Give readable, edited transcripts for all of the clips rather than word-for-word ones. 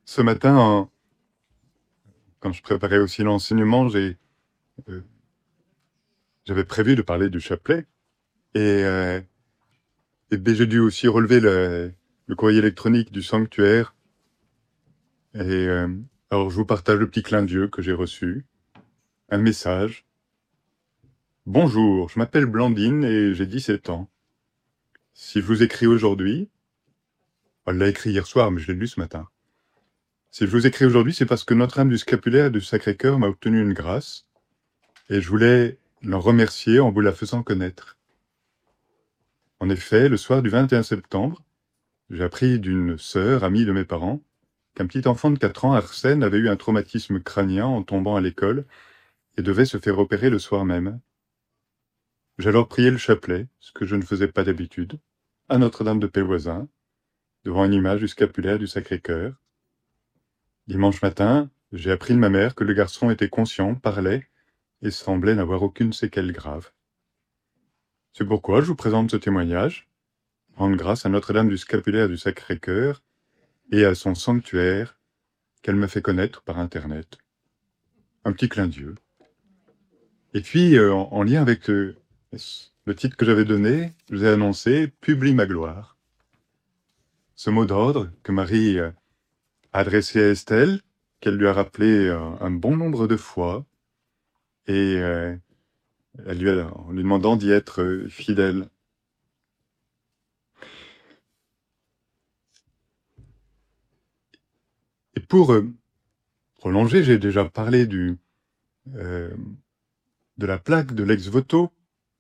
Ce matin, quand je préparais aussi l'enseignement, euh, j'avais prévu de parler du chapelet. Et ben, j'ai dû aussi relever le courrier électronique du sanctuaire. Et alors, je vous partage le petit clin d'yeux que j'ai reçu. Un message. Bonjour, je m'appelle Blandine et j'ai 17 ans. Si je vous écris aujourd'hui, elle l'a écrit hier soir, mais je l'ai lu ce matin. Si je vous écris aujourd'hui, c'est parce que Notre-Dame du Scapulaire du Sacré-Cœur m'a obtenu une grâce. Et je voulais l'en remercier en vous la faisant connaître. En effet, le soir du 21 septembre, j'ai appris d'une sœur, amie de mes parents, qu'un petit enfant de 4 ans, Arsène, avait eu un traumatisme crânien en tombant à l'école et devait se faire opérer le soir même. J'ai alors prié le chapelet, ce que je ne faisais pas d'habitude, à Notre-Dame de Pévoisin, devant une image du scapulaire du Sacré-Cœur. Dimanche matin, j'ai appris de ma mère que le garçon était conscient, parlait et semblait n'avoir aucune séquelle grave. C'est pourquoi je vous présente ce témoignage, rendre grâce à Notre-Dame du Scapulaire du Sacré-Cœur et à son sanctuaire qu'elle me fait connaître par Internet. Un petit clin d'yeux. Et puis, en lien avec le titre que j'avais donné, je vous ai annoncé « Publie ma gloire ». Ce mot d'ordre que Marie a adressé à Estelle, qu'elle lui a rappelé un bon nombre de fois, et en lui demandant d'y être fidèle. Et pour prolonger, j'ai déjà parlé de la plaque de l'ex-voto.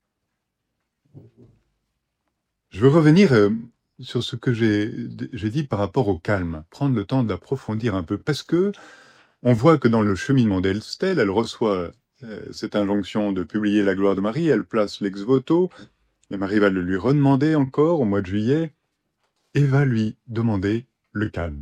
Je veux revenir sur ce que j'ai dit par rapport au calme, prendre le temps d'approfondir un peu, parce que on voit que dans le cheminement d'Estelle, elle reçoit cette injonction de publier la gloire de Marie, elle place l'ex-voto, et Marie va le lui redemander encore au mois de juillet, et va lui demander le calme.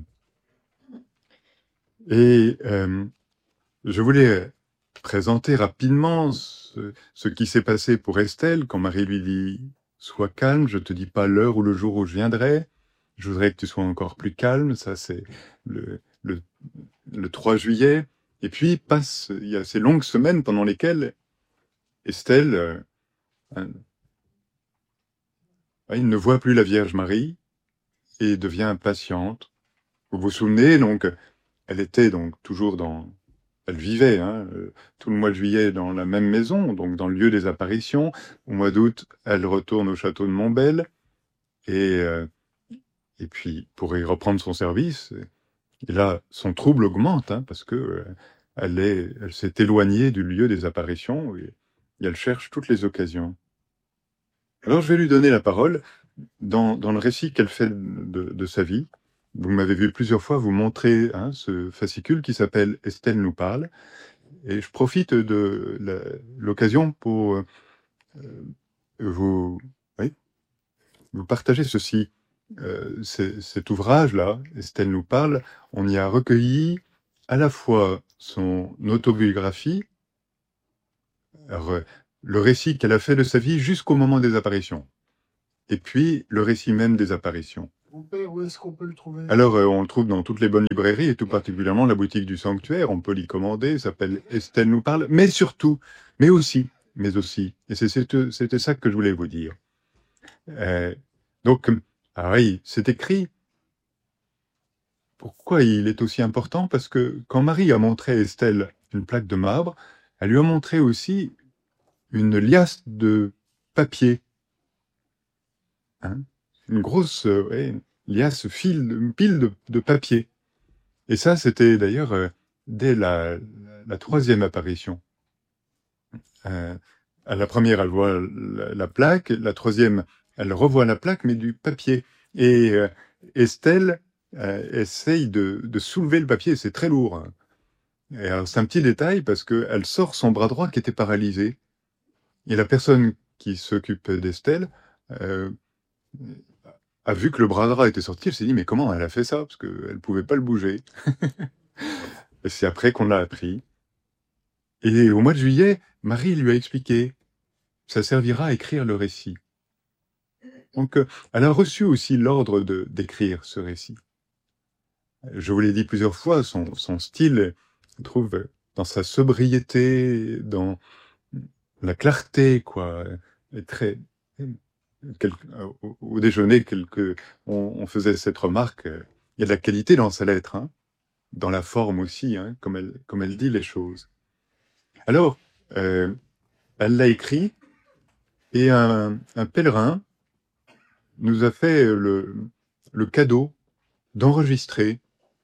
Et je voulais présenter rapidement ce qui s'est passé pour Estelle quand Marie lui dit « Sois calme, je te dis pas l'heure ou le jour où je viendrai, je voudrais que tu sois encore plus calme », ça c'est le 3 juillet. Et puis il y a ces longues semaines pendant lesquelles Estelle il ne voit plus la Vierge Marie et devient impatiente. Vous vous souvenez, donc, elle était donc toujours elle vivait tout le mois de juillet dans la même maison, donc dans le lieu des apparitions. Au mois d'août, elle retourne au château de Montbel, et puis pour y reprendre son service. Et là, son trouble augmente, parce que elle s'est éloignée du lieu des apparitions, et elle cherche toutes les occasions. Alors je vais lui donner la parole dans le récit qu'elle fait de sa vie. Vous m'avez vu plusieurs fois vous montrer ce fascicule qui s'appelle « Estelle nous parle ». Et je profite de l'occasion pour vous, oui, vous partager ceci. Cet ouvrage-là, Estelle nous parle, on y a recueilli à la fois son autobiographie, le récit qu'elle a fait de sa vie jusqu'au moment des apparitions, et puis le récit même des apparitions. Où est-ce qu'on peut le trouver? Alors, on le trouve dans toutes les bonnes librairies, et tout particulièrement la boutique du Sanctuaire. On peut l'y commander, ça s'appelle « Estelle nous parle », mais surtout, mais aussi, et c'était ça que je voulais vous dire. Donc, oui, c'est écrit. Pourquoi il est aussi important? Parce que quand Marie a montré à Estelle une plaque de marbre, elle lui a montré aussi une liasse de papier. Une grosse liasse, une pile de papier. Et ça, c'était d'ailleurs dès la troisième apparition. À la première, elle voit la plaque. La troisième, elle revoit la plaque, mais du papier. Et Estelle essaye de soulever le papier. C'est très lourd. Et alors, c'est un petit détail parce qu'elle sort son bras droit qui était paralysé. Et la personne qui s'occupe d'Estelle a vu que le bras droit était sorti. Elle s'est dit, mais comment elle a fait ça? Parce qu'elle ne pouvait pas le bouger. Et c'est après qu'on l'a appris. Et au mois de juillet, Marie lui a expliqué, ça servira à écrire le récit. Donc, elle a reçu aussi l'ordre d'écrire ce récit. Je vous l'ai dit plusieurs fois, son style, je trouve, dans sa sobriété, dans la clarté, quoi, est très... Au déjeuner, on faisait cette remarque, il y a de la qualité dans sa lettre, hein, dans la forme aussi, hein, comme elle dit les choses. Alors, elle l'a écrit, et un pèlerin nous a fait le cadeau d'enregistrer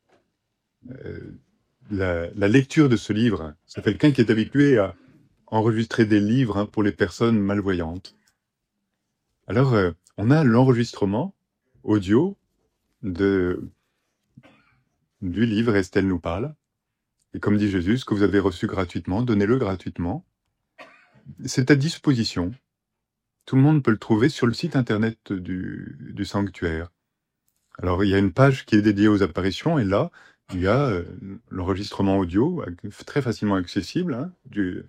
la lecture de ce livre. C'est quelqu'un qui est habitué à enregistrer des livres, hein, pour les personnes malvoyantes. Alors, on a l'enregistrement audio du livre Estelle nous parle. Et comme dit Jésus, ce que vous avez reçu gratuitement, donnez-le gratuitement. C'est à disposition. Tout le monde peut le trouver sur le site internet du sanctuaire. Alors, il y a une page qui est dédiée aux apparitions, et là, il y a l'enregistrement audio, très facilement accessible, hein, du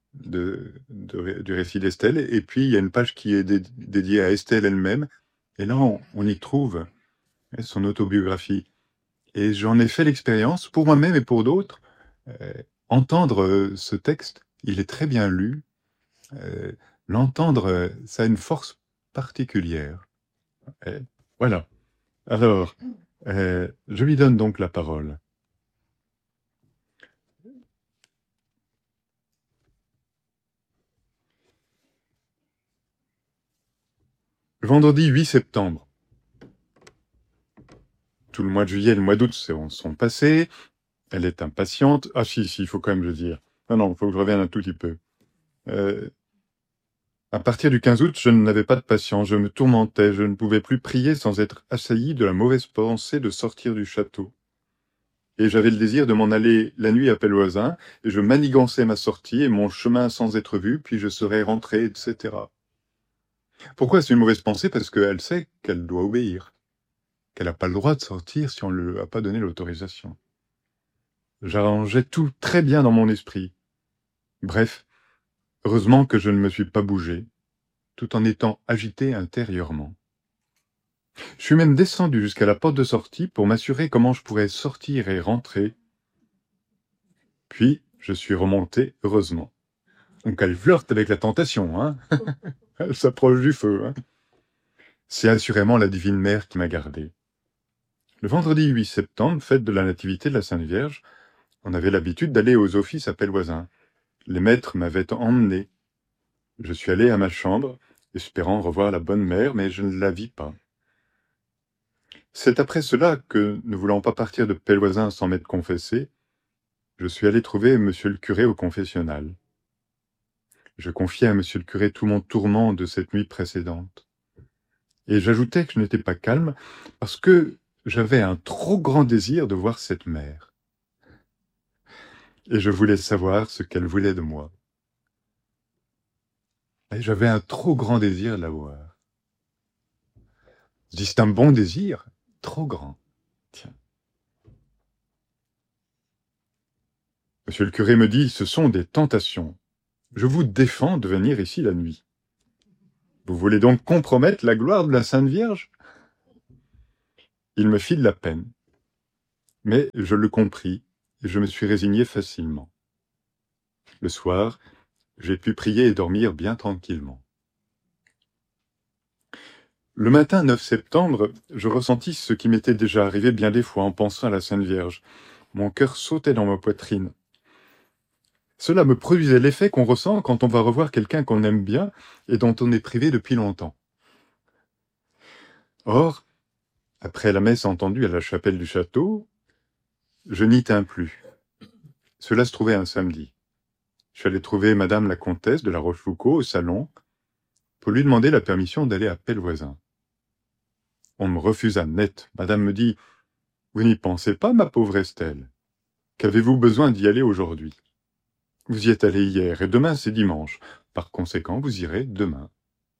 récit d'Estelle. Et puis, il y a une page qui est dédiée à Estelle elle-même. Et là, on y trouve son autobiographie. Et j'en ai fait l'expérience, pour moi-même et pour d'autres, entendre ce texte, il est très bien lu. L'entendre, ça a une force particulière. Voilà. Alors, je lui donne donc la parole. Le vendredi 8 septembre. Tout le mois de juillet et le mois d'août sont passés. Elle est impatiente. Ah si, il faut quand même le dire. Non, il faut que je revienne un tout petit peu. À partir du 15 août, je n'avais pas de patience, je me tourmentais, je ne pouvais plus prier sans être assailli de la mauvaise pensée de sortir du château. Et j'avais le désir de m'en aller la nuit à Pelvoisin, et je manigançais ma sortie et mon chemin sans être vu, puis je serais rentré, etc. Pourquoi c'est une mauvaise pensée? Parce qu'elle sait qu'elle doit obéir, qu'elle n'a pas le droit de sortir si on ne lui a pas donné l'autorisation. J'arrangeais tout très bien dans mon esprit. Bref, heureusement que je ne me suis pas bougé, tout en étant agité intérieurement. Je suis même descendu jusqu'à la porte de sortie pour m'assurer comment je pourrais sortir et rentrer. Puis, je suis remonté, heureusement. Donc elle flirte avec la tentation, hein. Elle s'approche du feu, hein. C'est assurément la Divine Mère qui m'a gardé. Le vendredi 8 septembre, fête de la Nativité de la Sainte Vierge, on avait l'habitude d'aller aux offices à Pelvoisin. Les maîtres m'avaient emmené. Je suis allé à ma chambre, espérant revoir la bonne mère, mais je ne la vis pas. C'est après cela que, ne voulant pas partir de Pelvoisin sans m'être confessé, je suis allé trouver monsieur le curé au confessionnal. Je confiai à monsieur le curé tout mon tourment de cette nuit précédente. Et j'ajoutais que je n'étais pas calme parce que j'avais un trop grand désir de voir cette mère. Et je voulais savoir ce qu'elle voulait de moi. Et j'avais un trop grand désir de la voir. Je dis, c'est un bon désir, trop grand. Tiens. Monsieur le curé me dit, ce sont des tentations. Je vous défends de venir ici la nuit. Vous voulez donc compromettre la gloire de la Sainte Vierge? Il me fit de la peine. Mais je le compris, et je me suis résigné facilement. Le soir, j'ai pu prier et dormir bien tranquillement. Le matin 9 septembre, je ressentis ce qui m'était déjà arrivé bien des fois en pensant à la Sainte Vierge. Mon cœur sautait dans ma poitrine. Cela me produisait l'effet qu'on ressent quand on va revoir quelqu'un qu'on aime bien et dont on est privé depuis longtemps. Or, après la messe entendue à la chapelle du château, je n'y tins plus. Cela se trouvait un samedi. Je suis allé trouver madame la comtesse de la Rochefoucauld au salon pour lui demander la permission d'aller à Pelvoisin. On me refusa net. Madame me dit, « Vous n'y pensez pas, ma pauvre Estelle? Qu'avez-vous besoin d'y aller aujourd'hui? Vous y êtes allé hier, et demain c'est dimanche. Par conséquent, vous irez demain. »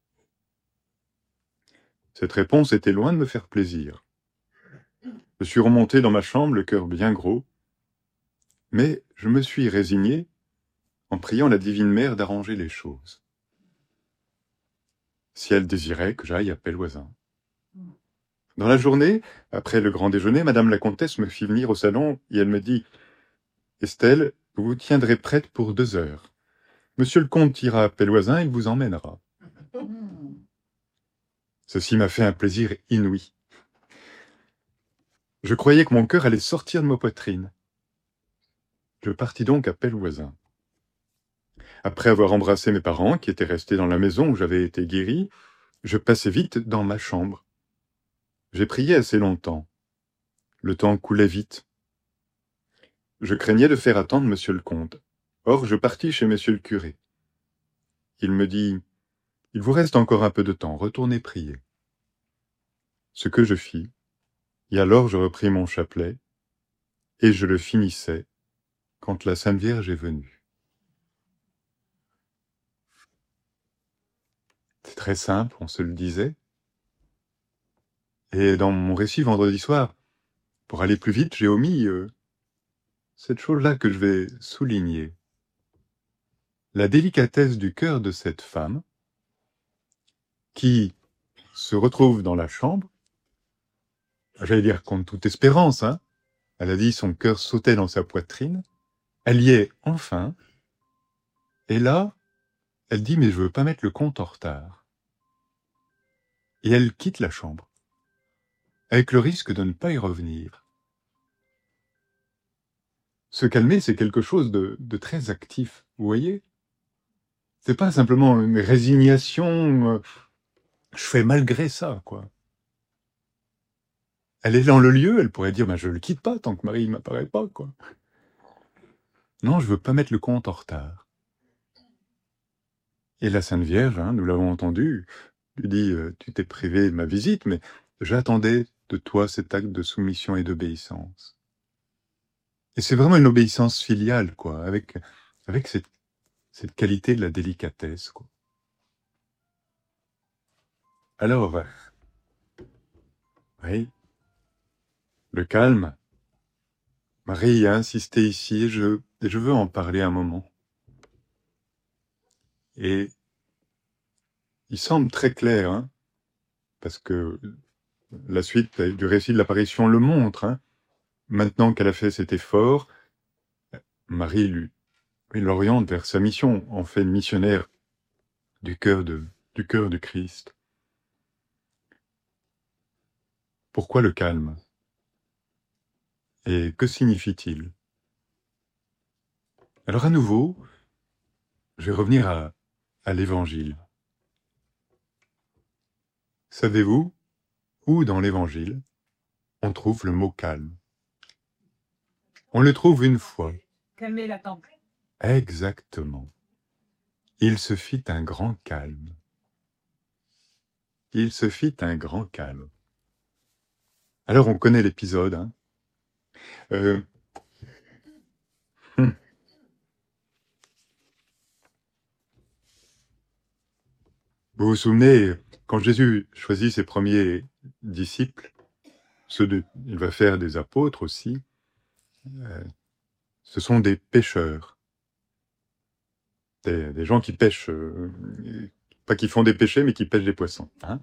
Cette réponse était loin de me faire plaisir. Je suis remonté dans ma chambre, le cœur bien gros, mais je me suis résigné en priant la Divine Mère d'arranger les choses. Si elle désirait que j'aille à Pelvoisin. Dans la journée, après le grand déjeuner, Madame la comtesse me fit venir au salon et elle me dit « Estelle, vous vous tiendrez prête pour 2 heures. Monsieur le comte ira à Pelvoisin, il vous emmènera. » Ceci m'a fait un plaisir inouï. Je croyais que mon cœur allait sortir de ma poitrine. Je partis donc à Pelvoisin. Après avoir embrassé mes parents, qui étaient restés dans la maison où j'avais été guéri, je passai vite dans ma chambre. J'ai prié assez longtemps. Le temps coulait vite. Je craignais de faire attendre monsieur le comte. Or, je partis chez monsieur le curé. Il me dit « Il vous reste encore un peu de temps, retournez prier. » Ce que je fis, et alors je repris mon chapelet, et je le finissais quand la Sainte Vierge est venue. C'est très simple, on se le disait. Et dans mon récit vendredi soir, pour aller plus vite, j'ai omis cette chose-là que je vais souligner. La délicatesse du cœur de cette femme qui se retrouve dans la chambre, j'allais dire contre toute espérance, hein. Elle a dit son cœur sautait dans sa poitrine, elle y est enfin, et là, elle dit « mais je veux pas mettre le compte en retard ». Et elle quitte la chambre, avec le risque de ne pas y revenir. Se calmer, c'est quelque chose de très actif, vous voyez? C'est pas simplement une résignation, je fais malgré ça, quoi. Elle est dans le lieu, elle pourrait dire « je le quitte pas tant que Marie ne m'apparaît pas, quoi. » Non, je veux pas mettre le compte en retard. Et la Sainte Vierge, hein, nous l'avons entendu, lui dit « tu t'es privé de ma visite, mais j'attendais de toi cet acte de soumission et d'obéissance. » Et c'est vraiment une obéissance filiale, quoi, avec cette qualité de la délicatesse, quoi. Alors, oui, le calme. Marie a insisté ici, et je veux en parler un moment. Et il semble très clair, hein, parce que la suite du récit de l'apparition le montre. Hein. Maintenant qu'elle a fait cet effort, Marie l'oriente vers sa mission, en fait missionnaire du cœur du Christ. Pourquoi le calme? Et que signifie-t-il? Alors à nouveau, je vais revenir à l'Évangile. Savez-vous où dans l'Évangile on trouve le mot calme? On le trouve une fois. Calmer la tempête. Exactement. Il se fit un grand calme. Il se fit un grand calme. Alors on connaît l'épisode. Hein. Vous vous souvenez, quand Jésus choisit ses premiers disciples, il va faire des apôtres aussi, ce sont des pêcheurs. Des gens qui pêchent, pas qui font des péchés, mais qui pêchent des poissons. Hein.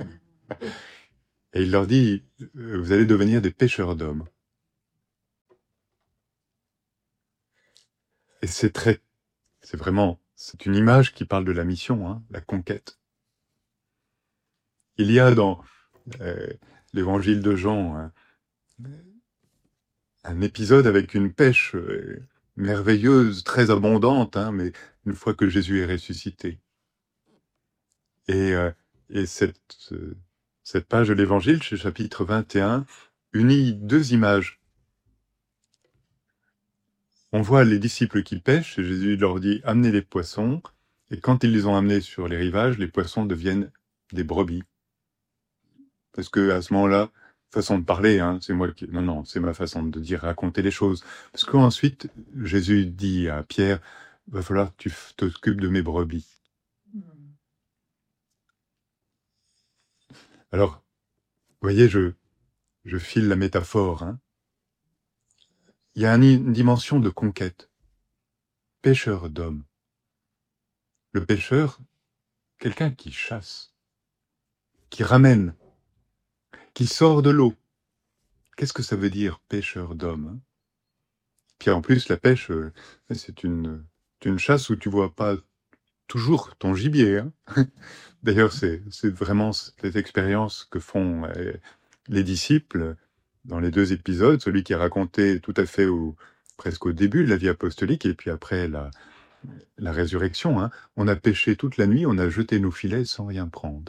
Et il leur dit, vous allez devenir des pêcheurs d'hommes. Et c'est une image qui parle de la mission, hein, la conquête. Il y a dans l'évangile de Jean un épisode avec une pêche merveilleuse, très abondante, hein, mais une fois que Jésus est ressuscité. Et cette page de l'évangile, chez chapitre 21, unit 2 images. On voit les disciples qui pêchent, et Jésus leur dit « amenez les poissons », et quand ils les ont amenés sur les rivages, les poissons deviennent des brebis. Parce que à ce moment-là, façon de parler, hein, c'est ma façon de dire, raconter les choses. Parce qu'ensuite, Jésus dit à Pierre, va falloir que tu t'occupes de mes brebis. Alors, vous voyez, je file la métaphore. Hein. Il y a une dimension de conquête. Pêcheur d'hommes. Le pêcheur, quelqu'un qui chasse, qui ramène. qui sort de l'eau. Qu'est-ce que ça veut dire, pêcheur d'hommes, hein? Puis en plus, la pêche, c'est une chasse où tu vois pas toujours ton gibier, hein. D'ailleurs, c'est vraiment cette expérience que font les disciples dans les 2 épisodes, celui qui est raconté tout à fait presque au début de la vie apostolique et puis après la résurrection, hein. On a pêché toute la nuit, on a jeté nos filets sans rien prendre.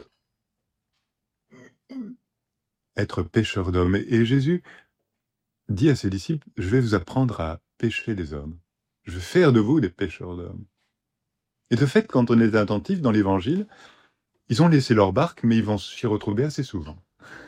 Être pêcheur d'hommes. Et Jésus dit à ses disciples, je vais vous apprendre à pêcher les hommes. Je vais faire de vous des pêcheurs d'hommes. Et de fait, quand on est attentif dans l'évangile, ils ont laissé leur barque, mais ils vont s'y retrouver assez souvent.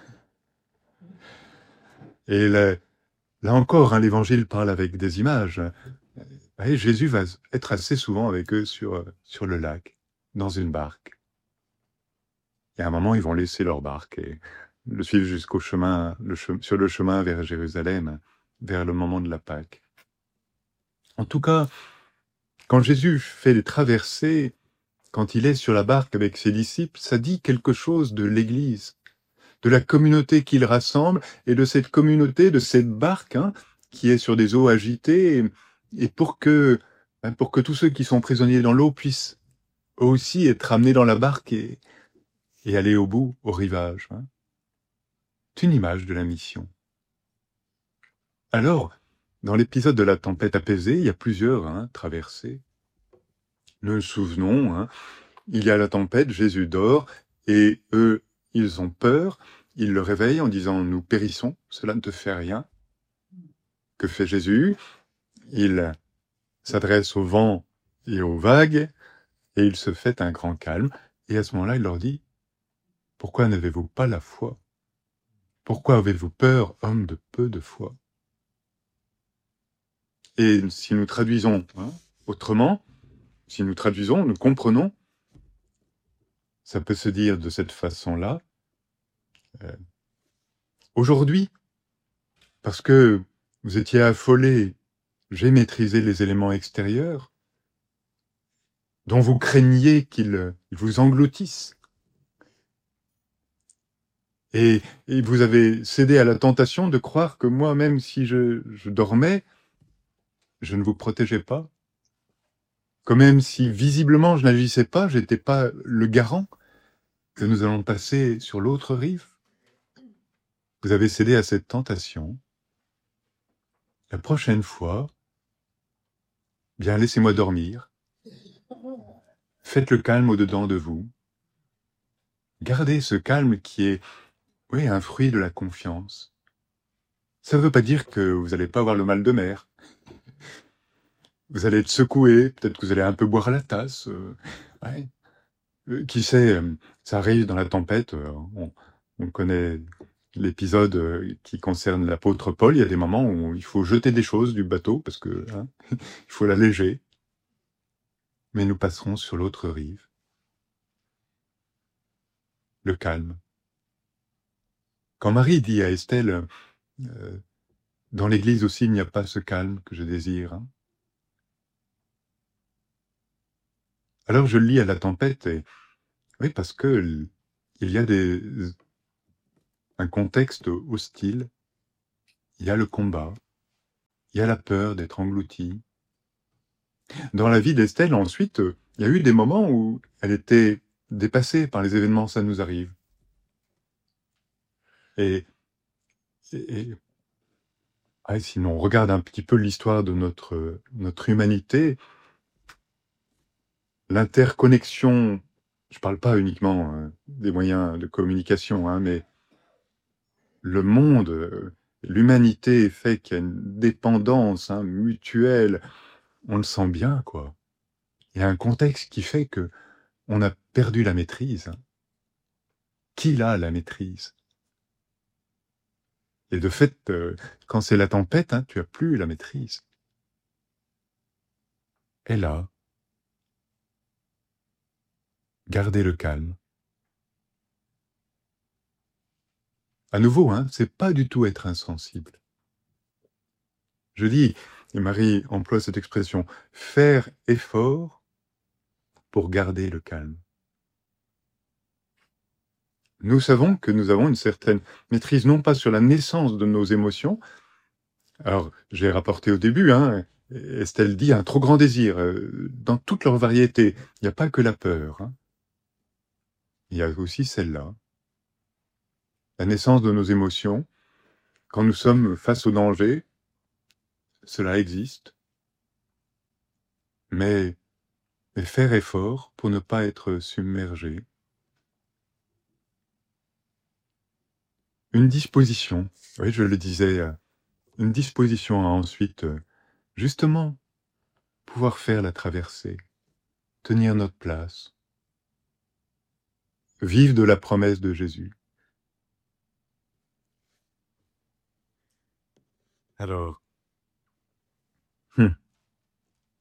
Et là encore, hein, l'évangile parle avec des images. Et Jésus va être assez souvent avec eux sur le lac, dans une barque. Et à un moment, ils vont laisser leur barque et le suivre jusqu'au chemin, sur le chemin vers Jérusalem, vers le moment de la Pâque. En tout cas, quand Jésus fait les traversées, quand il est sur la barque avec ses disciples, ça dit quelque chose de l'Église, de la communauté qu'il rassemble et de cette communauté, de cette barque, hein, qui est sur des eaux agitées, et pour que tous ceux qui sont prisonniers dans l'eau puissent aussi être amenés dans la barque et aller au bout, au rivage, hein. C'est une image de la mission. Alors, dans l'épisode de la tempête apaisée, il y a plusieurs traversées. Nous nous souvenons, hein, il y a la tempête, Jésus dort, et eux, ils ont peur, ils le réveillent en disant « Nous périssons, cela ne te fait rien ». Que fait Jésus? Il s'adresse au vent et aux vagues, et il se fait un grand calme, et à ce moment-là, il leur dit « Pourquoi n'avez-vous pas la foi? Pourquoi avez-vous peur, homme de peu de foi ?» Et si nous traduisons autrement, si nous traduisons, nous comprenons, ça peut se dire de cette façon-là. Aujourd'hui, parce que vous étiez affolés, j'ai maîtrisé les éléments extérieurs, dont vous craigniez qu'ils vous engloutissent. Et vous avez cédé à la tentation de croire que moi, même si je dormais, je ne vous protégeais pas. Que même si visiblement je n'agissais pas, j'étais pas le garant que nous allons passer sur l'autre rive. Vous avez cédé à cette tentation. La prochaine fois, bien laissez-moi dormir. Faites le calme au-dedans de vous. Gardez ce calme qui est, oui, un fruit de la confiance. Ça ne veut pas dire que vous n'allez pas avoir le mal de mer. Vous allez être secoué, peut-être que vous allez un peu boire à la tasse. Ouais. Qui sait, ça arrive dans la tempête. On connaît l'épisode qui concerne l'apôtre Paul. Il y a des moments où il faut jeter des choses du bateau parce que il faut l'alléger. Mais nous passerons sur l'autre rive. Le calme. Quand Marie dit à Estelle, dans l'Église aussi, il n'y a pas ce calme que je désire. Hein. Alors je le lis à la tempête, et oui, parce que il y a un contexte hostile, il y a le combat, il y a la peur d'être englouti. Dans la vie d'Estelle, ensuite, il y a eu des moments où elle était dépassée par les événements, ça nous arrive. Et sinon, on regarde un petit peu l'histoire de notre humanité, l'interconnexion, je ne parle pas uniquement des moyens de communication, mais le monde, l'humanité fait qu'il y a une dépendance mutuelle, on le sent bien, quoi. Il y a un contexte qui fait que on a perdu la maîtrise. Qui a la maîtrise? Et de fait, quand c'est la tempête, tu n'as plus la maîtrise. Et là, gardez le calme. À nouveau, c'est pas du tout être insensible. Je dis, et Marie emploie cette expression, faire effort pour garder le calme. nous savons que nous avons une certaine maîtrise, non pas sur la naissance de nos émotions. Alors, j'ai rapporté au début, hein, Estelle dit un trop grand désir, dans toute leur variété. Il n'y a pas que la peur, hein. Il y a aussi celle-là. La naissance de nos émotions, quand nous sommes face au danger, cela existe. Mais faire effort pour ne pas être submergé. Une disposition, oui, je le disais, une disposition à ensuite, justement, pouvoir faire la traversée, tenir notre place, vivre de la promesse de Jésus. Alors,